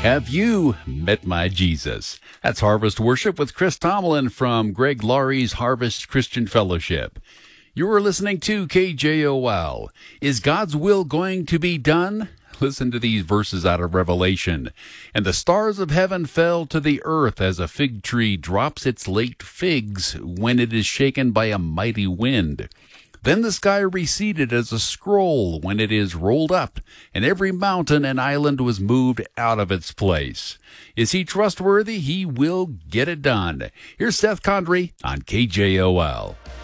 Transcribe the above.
Have you met my Jesus? That's Harvest Worship with Chris Tomlin from Greg Laurie's Harvest Christian Fellowship. You are listening to KJOL. Is God's will going to be done? Listen to these verses out of Revelation. And the stars of heaven fell to the earth as a fig tree drops its late figs when it is shaken by a mighty wind. Then the sky receded as a scroll when it is rolled up, and every mountain and island was moved out of its place. Is he trustworthy? He will get it done. Here's Seth Condry on KJOL.